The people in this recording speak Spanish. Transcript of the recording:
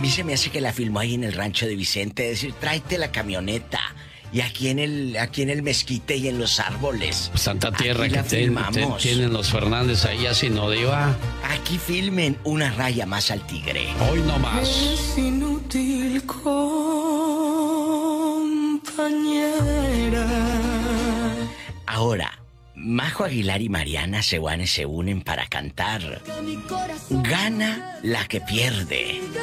mí se me hace que la filmó ahí en el rancho de Vicente, es decir, tráete la camioneta. Y aquí en el mezquite y en los árboles. Pues tanta tierra que tienen los Fernández ahí así, ¿no, Diva? Aquí filmen una raya más al tigre. Hoy no más. Es inútil, compañera. Ahora, Majo Aguilar y Mariana Sewane se unen para cantar Gana la que pierde.